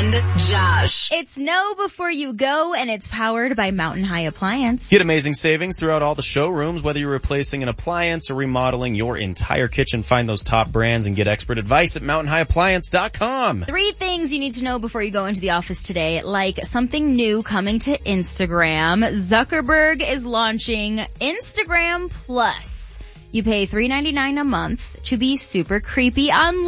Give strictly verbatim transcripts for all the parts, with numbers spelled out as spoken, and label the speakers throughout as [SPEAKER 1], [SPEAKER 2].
[SPEAKER 1] and Josh.
[SPEAKER 2] It's Know Before You Go, and it's powered by Mountain High Appliance.
[SPEAKER 3] Get amazing savings throughout all the showrooms, whether you're replacing an appliance or remodeling your entire kitchen. Find those top brands and get expert advice at mountain high appliance dot com.
[SPEAKER 2] Three things you need to know before you go into the office today, like something new coming to Instagram. Zuckerberg is launching Instagram Plus. You pay three ninety-nine a month to be super creepy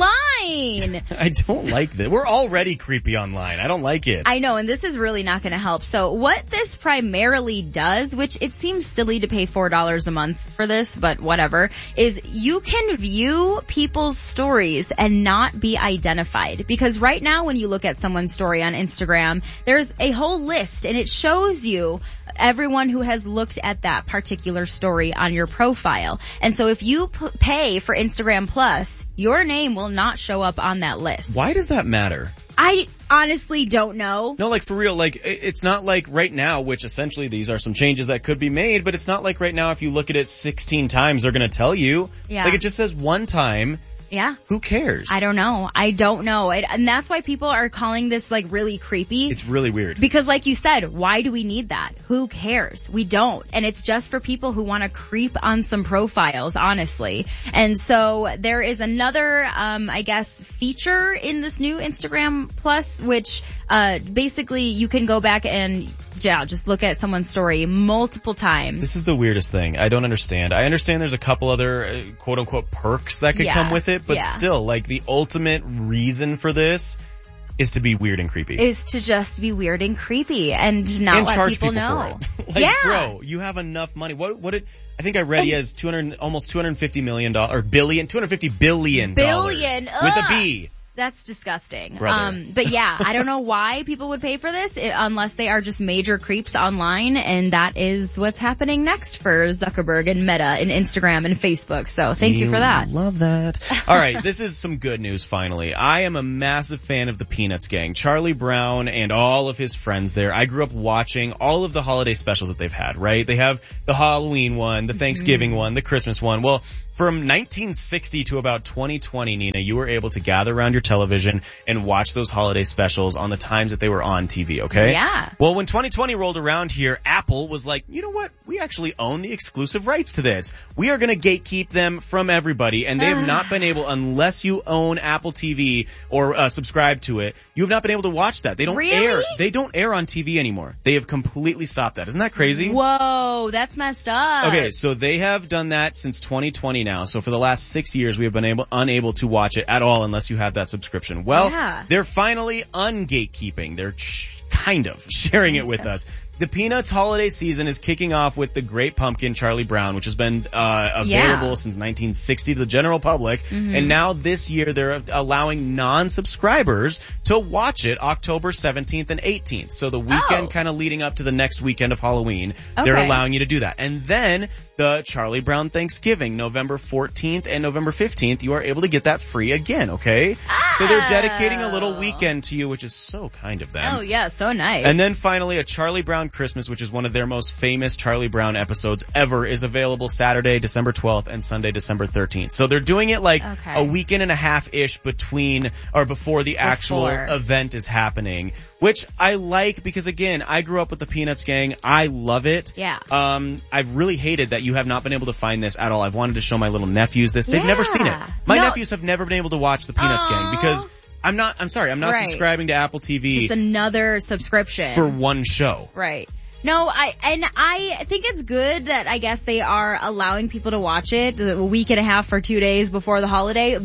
[SPEAKER 2] online.
[SPEAKER 3] I don't like this. We're already creepy online. I don't like it.
[SPEAKER 2] I know, and this is really not going to help. So what this primarily does, which it seems silly to pay four dollars a month for this, but whatever, is you can view people's stories and not be identified. Because right now when you look at someone's story on Instagram, there's a whole list and it shows you everyone who has looked at that particular story on your profile. And so if you p- pay for Instagram Plus, your name will not show up on that list.
[SPEAKER 3] Why does that matter?
[SPEAKER 2] I honestly don't know.
[SPEAKER 3] No, like for real, like it's not like right now, which essentially these are some changes that could be made, but it's not like right now if you look at it sixteen times, they're going to tell you.
[SPEAKER 2] Yeah.
[SPEAKER 3] Like it just says one time.
[SPEAKER 2] Yeah.
[SPEAKER 3] Who cares?
[SPEAKER 2] I don't know. I don't know. It, and that's why people are calling this like really creepy.
[SPEAKER 3] It's really weird.
[SPEAKER 2] Because like you said, why do we need that? Who cares? We don't. And it's just for people who want to creep on some profiles, honestly. And so there is another, um, I guess, feature in this new Instagram Plus, which, uh, basically you can go back and yeah, just look at someone's story multiple times.
[SPEAKER 3] This is the weirdest thing. I don't understand. I understand there's a couple other uh, quote unquote perks that could
[SPEAKER 2] yeah.
[SPEAKER 3] come with it, but
[SPEAKER 2] yeah.
[SPEAKER 3] still, like the ultimate reason for this is to be weird and creepy.
[SPEAKER 2] Is to just be weird and creepy and not
[SPEAKER 3] and
[SPEAKER 2] let
[SPEAKER 3] charge
[SPEAKER 2] people,
[SPEAKER 3] people
[SPEAKER 2] know.
[SPEAKER 3] For it. Like,
[SPEAKER 2] yeah.
[SPEAKER 3] bro, you have enough money. What, what did, I think I read he has two hundred, almost two hundred fifty million dollars, or billion, two hundred fifty billion dollars.
[SPEAKER 2] Billion.
[SPEAKER 3] With a B.
[SPEAKER 2] That's disgusting.
[SPEAKER 3] Brother.
[SPEAKER 2] Um, but yeah, I don't know why people would pay for this it, unless they are just major creeps online, and that is what's happening next for Zuckerberg and Meta and Instagram and Facebook. So thank
[SPEAKER 3] we
[SPEAKER 2] you for that.
[SPEAKER 3] Love that. All right, this is some good news finally. I am a massive fan of the Peanuts gang. Charlie Brown and all of his friends there. I grew up watching all of the holiday specials that they've had, right? They have the Halloween one, the Thanksgiving mm-hmm. one, the Christmas one. Well, from nineteen sixty to about twenty twenty, Nina, you were able to gather around your television and watch those holiday specials on the times that they were on T V, okay?
[SPEAKER 2] Yeah.
[SPEAKER 3] Well, when twenty twenty rolled around here, Apple was like, you know what? We actually own the exclusive rights to this. We are going to gatekeep them from everybody, and they have not been able, unless you own Apple T V or uh, subscribe to it, you have not been able to watch that. They don't
[SPEAKER 2] really?
[SPEAKER 3] air. They don't air on T V anymore. They have completely stopped that. Isn't that crazy?
[SPEAKER 2] Whoa, that's messed up.
[SPEAKER 3] Okay, so they have done that since twenty twenty now. So for the last six years, we have been able unable to watch it at all unless you have that subscription. Well,
[SPEAKER 2] yeah.
[SPEAKER 3] They're finally ungatekeeping. They're sh- kind of sharing it with us. The Peanuts holiday season is kicking off with The Great Pumpkin, Charlie Brown, which has been uh available
[SPEAKER 2] yeah.
[SPEAKER 3] since nineteen sixty to the general public.
[SPEAKER 2] Mm-hmm.
[SPEAKER 3] And now this year they're allowing non-subscribers to watch it October seventeenth and eighteenth. So the weekend
[SPEAKER 2] oh.
[SPEAKER 3] kind of leading up to the next weekend of Halloween,
[SPEAKER 2] okay.
[SPEAKER 3] they're allowing you to do that. And then the Charlie Brown Thanksgiving, November fourteenth and November fifteenth, you are able to get that free again, okay?
[SPEAKER 2] Oh.
[SPEAKER 3] So they're dedicating a little weekend to you, which is so kind of them.
[SPEAKER 2] Oh yeah, so nice.
[SPEAKER 3] And then finally, a Charlie Brown Christmas, which is one of their most famous Charlie Brown episodes ever, is available Saturday, December twelfth and Sunday, December thirteenth. So they're doing it like
[SPEAKER 2] okay.
[SPEAKER 3] a weekend and a half-ish between, or before the actual
[SPEAKER 2] Before.
[SPEAKER 3] event is happening, which I like because again, I grew up with the Peanuts gang. I love it.
[SPEAKER 2] Yeah.
[SPEAKER 3] Um, I've really hated that you have not been able to find this at all. I've wanted to show my little nephews this. They've
[SPEAKER 2] yeah.
[SPEAKER 3] never seen it. My
[SPEAKER 2] no.
[SPEAKER 3] nephews have never been able to watch the Peanuts
[SPEAKER 2] Aww.
[SPEAKER 3] gang because I'm not, I'm sorry, I'm not
[SPEAKER 2] right.
[SPEAKER 3] subscribing to Apple T V.
[SPEAKER 2] Just another subscription.
[SPEAKER 3] For one show.
[SPEAKER 2] Right. No, I, and I think it's good that I guess they are allowing people to watch it a week and a half for two days before the holiday,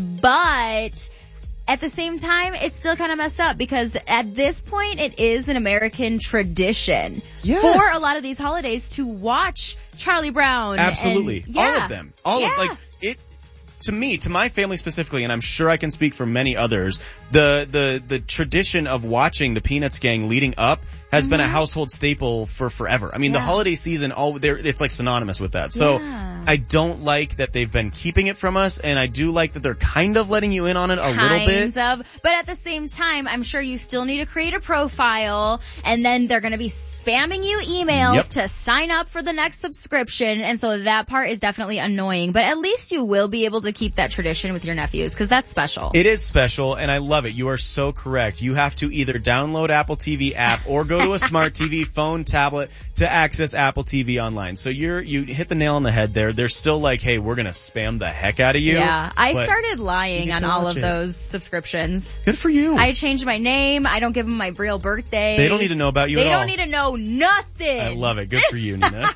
[SPEAKER 2] but at the same time, it's still kind of messed up because at this point, it is an American tradition
[SPEAKER 3] yes.
[SPEAKER 2] for a lot of these holidays to watch Charlie Brown.
[SPEAKER 3] Absolutely.
[SPEAKER 2] And, yeah.
[SPEAKER 3] All of them. All
[SPEAKER 2] yeah.
[SPEAKER 3] of, like, it, to me, to my family specifically, and I'm sure I can speak for many others, the, the, the tradition of watching the Peanuts gang leading up has mm-hmm. been a household staple for forever. I mean,
[SPEAKER 2] yeah.
[SPEAKER 3] the holiday season, all there, it's like synonymous with that. So
[SPEAKER 2] yeah.
[SPEAKER 3] I don't like that they've been keeping it from us, and I do like that they're kind of letting you in on it a
[SPEAKER 2] kind
[SPEAKER 3] little bit.
[SPEAKER 2] Kind of. But at the same time, I'm sure you still need to create a profile, and then they're going to be spamming you emails
[SPEAKER 3] yep.
[SPEAKER 2] to sign up for the next subscription, and so that part is definitely annoying. But at least you will be able to to keep that tradition with your nephews because that's special.
[SPEAKER 3] It is special, and I love it. You are so correct. You have to either download Apple T V app or go to a smart T V, phone, tablet to access Apple T V online. So you're you hit the nail on the head there. They're still like, hey, we're gonna spam the heck out of you.
[SPEAKER 2] Yeah, I started lying on all of
[SPEAKER 3] it.
[SPEAKER 2] those subscriptions.
[SPEAKER 3] Good for you.
[SPEAKER 2] I changed my name. I don't give them my real birthday.
[SPEAKER 3] They don't need to know about you
[SPEAKER 2] they
[SPEAKER 3] at all.
[SPEAKER 2] They don't need to know nothing.
[SPEAKER 3] I love it. Good for you, Nina.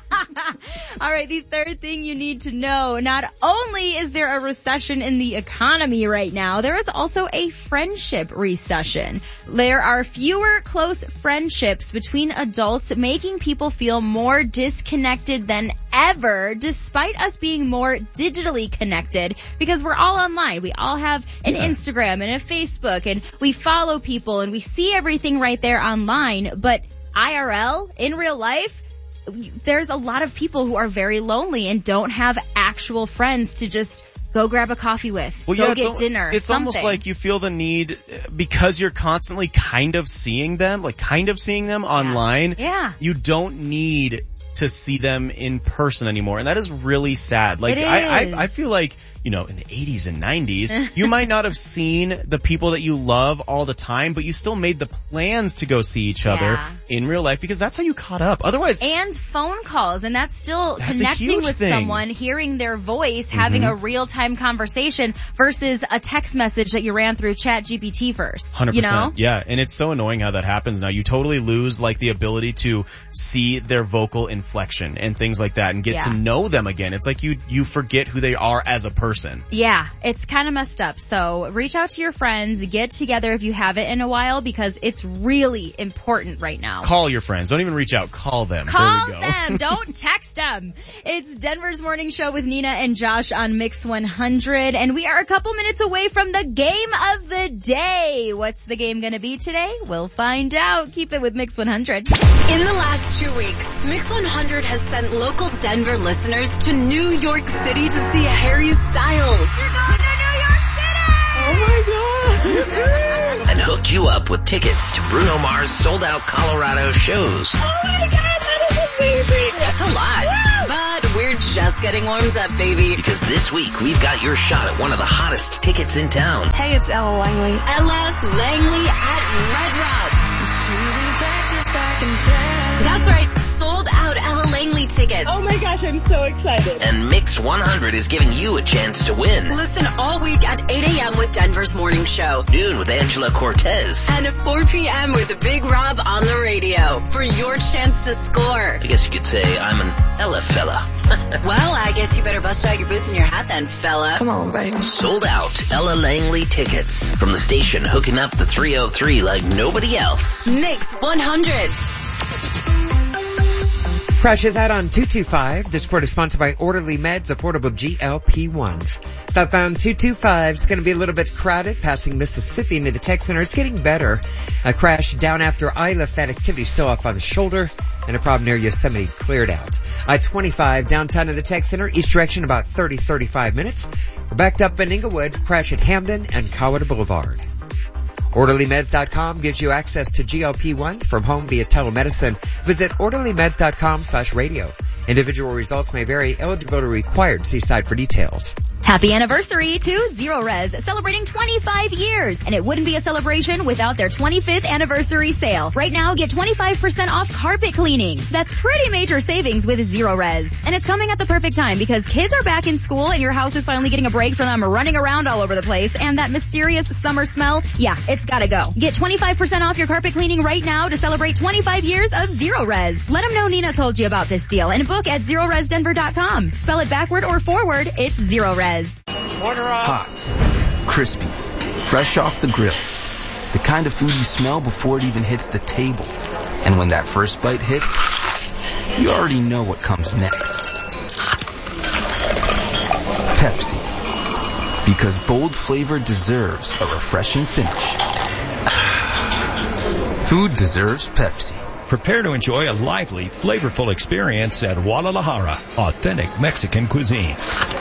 [SPEAKER 2] All right, the third thing you need to know, not only is there a recession in the economy right now, there is also a friendship recession. There are fewer close friendships between adults, making people feel more disconnected than ever, despite us being more digitally connected, because we're all online. We all have an yeah. Instagram and a Facebook, and we follow people, and we see everything right there online, but I R L, in real life, there's a lot of people who are very lonely and don't have actual friends to just go grab a coffee with,
[SPEAKER 3] well,
[SPEAKER 2] go
[SPEAKER 3] yeah,
[SPEAKER 2] get
[SPEAKER 3] it's,
[SPEAKER 2] dinner,
[SPEAKER 3] It's
[SPEAKER 2] something.
[SPEAKER 3] almost like you feel the need, because you're constantly kind of seeing them, like kind of seeing them online.
[SPEAKER 2] Yeah.
[SPEAKER 3] You don't need to see them in person anymore. And that is really sad. Like,
[SPEAKER 2] it
[SPEAKER 3] I,
[SPEAKER 2] is.
[SPEAKER 3] I, I feel like, you know, in the eighties and nineties, you might not have seen the people that you love all the time, but you still made the plans to go see each other
[SPEAKER 2] yeah.
[SPEAKER 3] in real life because that's how you caught up. Otherwise.
[SPEAKER 2] And phone calls, and that's still
[SPEAKER 3] that's
[SPEAKER 2] connecting with
[SPEAKER 3] thing.
[SPEAKER 2] someone, hearing their voice, having mm-hmm. a real-time conversation versus a text message that you ran through Chat G P T first.
[SPEAKER 3] one hundred percent.
[SPEAKER 2] You know?
[SPEAKER 3] Yeah, and it's so annoying how that happens now. You totally lose like the ability to see their vocal inflection and things like that and get
[SPEAKER 2] yeah.
[SPEAKER 3] to know them again. It's like you you forget who they are as a person.
[SPEAKER 2] Yeah, it's kind of messed up. So reach out to your friends, get together if you haven't in a while, because it's really important right now.
[SPEAKER 3] Call your friends. Don't even reach out. Call them.
[SPEAKER 2] Call
[SPEAKER 3] there we go.
[SPEAKER 2] them. Don't text them. It's Denver's Morning Show with Nina and Josh on Mix one hundred, and we are a couple minutes away from the game of the day. What's the game going to be today? We'll find out. Keep it with Mix one hundred.
[SPEAKER 1] In the last two weeks, Mix one hundred has sent local Denver listeners to New York City to see Harry Styles.
[SPEAKER 2] Going to New York City!
[SPEAKER 3] Oh my God!
[SPEAKER 4] And hooked you up with tickets to Bruno Mars sold-out Colorado shows.
[SPEAKER 1] Oh my God, that is amazing! That's a lot. Woo! But we're just getting warmed up, baby.
[SPEAKER 4] Because this week, we've got your shot at one of the hottest tickets in town.
[SPEAKER 5] Hey, it's Ella Langley.
[SPEAKER 1] Ella Langley at Red Rock. That's right, sold out Ella Langley tickets.
[SPEAKER 5] Oh my gosh, I'm so excited.
[SPEAKER 4] And Mix one hundred is giving you a chance to win.
[SPEAKER 1] Listen all week at eight a.m. with Denver's Morning Show.
[SPEAKER 4] Noon with Angela Cortez.
[SPEAKER 1] And at four p.m. with Big Rob on the radio for your chance to score.
[SPEAKER 4] I guess you could say I'm an Ella fella.
[SPEAKER 1] Well, I guess you better bust out your boots and your hat then, fella.
[SPEAKER 5] Come on, baby.
[SPEAKER 4] Sold out Ella Langley tickets from the station hooking up the three oh three like nobody else.
[SPEAKER 1] Mix one hundred.
[SPEAKER 6] Crash is out on two two five. This report is sponsored by Orderly Meds, affordable G L P ones. Southbound two two five is going to be a little bit crowded, passing Mississippi into the tech center. It's getting better. A crash down after Isla Fed activity still off on the shoulder, and a problem near Yosemite cleared out. I twenty-five downtown to the tech center, east direction about thirty, thirty-five minutes. We're backed up in Inglewood, crash at Hamden and Cowada Boulevard. Orderly Meds dot com gives you access to G L P ones from home via telemedicine. Visit Orderly Meds dot com slash radio. Individual results may vary. Eligibility required. See site for details.
[SPEAKER 2] Happy anniversary to Zero Res, celebrating twenty-five years. And it wouldn't be a celebration without their twenty-fifth anniversary sale. Right now, get twenty-five percent off carpet cleaning. That's pretty major savings with Zero Res. And it's coming at the perfect time because kids are back in school and your house is finally getting a break from them running around all over the place. And that mysterious summer smell, yeah, it's gotta go. Get twenty-five percent off your carpet cleaning right now to celebrate twenty-five years of Zero Res. Let them know Nina told you about this deal and book at zero res denver dot com. Spell it backward or forward, it's Zero Res.
[SPEAKER 7] Hot, crispy, fresh off the grill. The kind of food you smell before it even hits the table. And when that first bite hits, you already know what comes next. Pepsi. Because bold flavor deserves a refreshing finish. Food deserves Pepsi.
[SPEAKER 8] Prepare to enjoy a lively, flavorful experience at Guadalajara, authentic Mexican cuisine.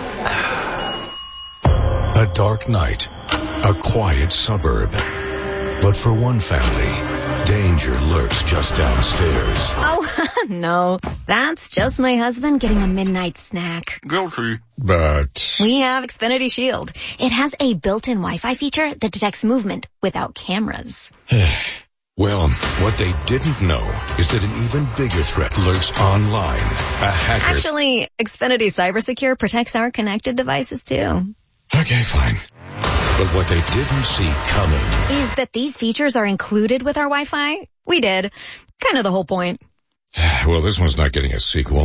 [SPEAKER 9] A dark night, a quiet suburb. But for one family, Danger lurks just downstairs.
[SPEAKER 10] Oh, no. That's just my husband getting a midnight snack.
[SPEAKER 9] Guilty. But...
[SPEAKER 10] We have Xfinity Shield. It has a built-in Wi-Fi feature that detects movement without cameras.
[SPEAKER 9] Well, what they didn't know is that an even bigger threat lurks online. A hacker...
[SPEAKER 10] Actually, Xfinity CyberSecure protects our connected devices, too.
[SPEAKER 9] Okay, fine. But what they didn't see coming...
[SPEAKER 10] is that these features are included with our Wi-Fi. We did. Kind of the whole point.
[SPEAKER 9] Well, this one's not getting a sequel.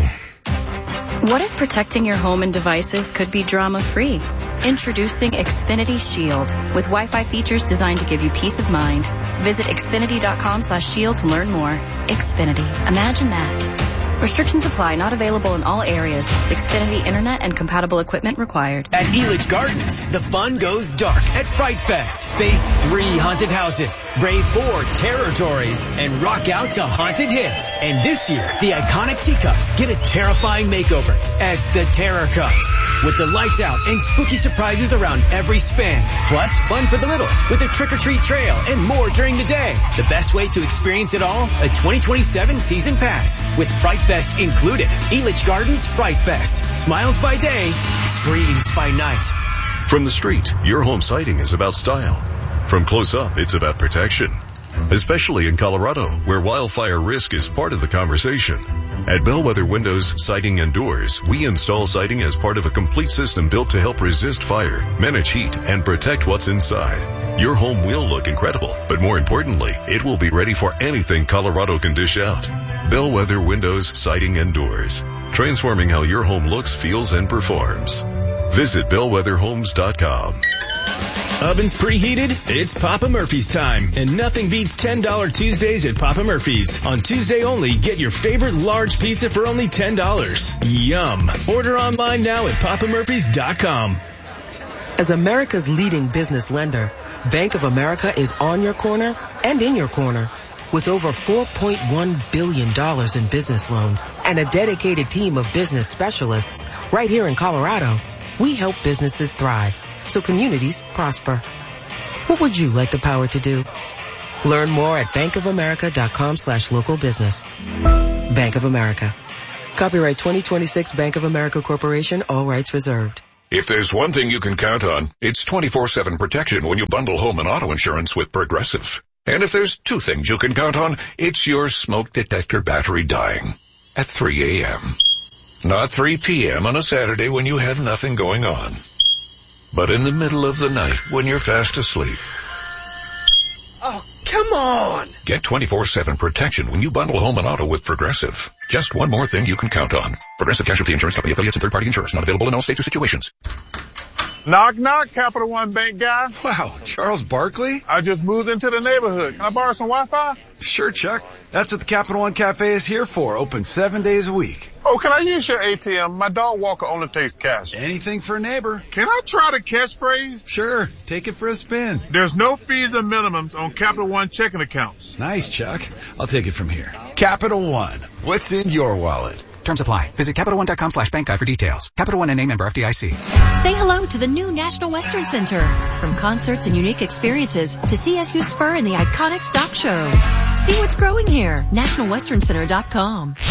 [SPEAKER 11] What if protecting your home and devices could be drama-free? Introducing Xfinity Shield with Wi-Fi features designed to give you peace of mind. Visit Xfinity.com slash shield to learn more. Xfinity. Imagine that. Restrictions apply. Not available in all areas. Xfinity Internet and compatible equipment required.
[SPEAKER 12] At Elitch Gardens, the fun goes dark at Fright Fest. Face three haunted houses, brave four territories, and rock out to haunted hits. And this year, the iconic teacups get a terrifying makeover as the Terror Cups. With the lights out and spooky surprises around every spin. Plus, fun for the littles with a trick-or-treat trail and more during the day. The best way to experience it all, a twenty twenty-seven season pass with Fright Fest included. Elitch Gardens Fright Fest. Smiles by day, screams by night.
[SPEAKER 13] From the street, your home siding is about style. From close up, it's about protection. Especially in Colorado, where wildfire risk is part of the conversation. At Bellwether Windows, Siding and Doors, we install siding as part of a complete system built to help resist fire, manage heat, and protect what's inside. Your home will look incredible, but more importantly, it will be ready for anything Colorado can dish out. Bellwether Windows, Siding and Doors. Transforming how your home looks, feels, and performs. Visit bellwether homes dot com.
[SPEAKER 14] Ovens preheated? It's Papa Murphy's time. And nothing beats ten dollar Tuesdays at Papa Murphy's. On Tuesday only, get your favorite large pizza for only ten dollars. Yum. Order online now at papa murphys dot com.
[SPEAKER 15] As America's leading business lender, Bank of America is on your corner and in your corner. With over four point one billion dollars in business loans and a dedicated team of business specialists right here in Colorado, we help businesses thrive so communities prosper. What would you like the power to do? Learn more at bankofamerica.com slash local business. Bank of America. Copyright twenty twenty-six Bank of America Corporation, all rights reserved.
[SPEAKER 16] If there's one thing you can count on, it's twenty-four seven protection when you bundle home and auto insurance with Progressive. And if there's two things you can count on, it's your smoke detector battery dying at three a.m. Not three p.m. on a Saturday when you have nothing going on, but in the middle of the night when you're fast asleep.
[SPEAKER 6] Oh, come on!
[SPEAKER 16] Get twenty-four seven protection when you bundle home and auto with Progressive. Just one more thing you can count on. Progressive Casualty Insurance Company, affiliates and third-party insurers. Not available in all states or situations.
[SPEAKER 17] Knock, knock, Capital One Bank guy.
[SPEAKER 18] Wow, Charles Barkley?
[SPEAKER 17] I just moved into the neighborhood. Can I borrow some Wi-Fi?
[SPEAKER 18] Sure, Chuck. That's what the Capital One Cafe is here for. Open seven days a week.
[SPEAKER 17] Oh, can I use your A T M? My dog Walker only takes cash.
[SPEAKER 18] Anything for a neighbor.
[SPEAKER 17] Can I try the catchphrase?
[SPEAKER 18] Sure. Take it for a spin.
[SPEAKER 17] There's no fees and minimums on Capital One checking accounts.
[SPEAKER 18] Nice, Chuck. I'll take it from here. Capital One. What's in your wallet?
[SPEAKER 19] Terms apply. Visit Capital One dot com slash bank guide for details. Capital One N A member F D I C.
[SPEAKER 20] Say hello to the new National Western Center. From concerts and unique experiences to C S U Spur and the iconic stock show. See what's growing here. national western center dot com.